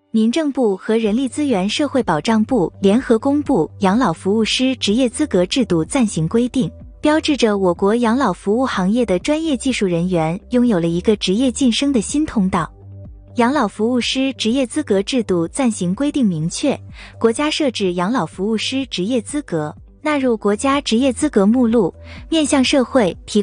民政部和人力资源社会保障部联合公布《养老服务师职业资格制度暂行规定》，标志着我国养老服务行业的专业技术人员拥有了一个职业晋升的新通道。养老服务师职业资格制度暂行规定明确，国家设置养老服务师职业资格，纳入国家职业资格目录，面向社会提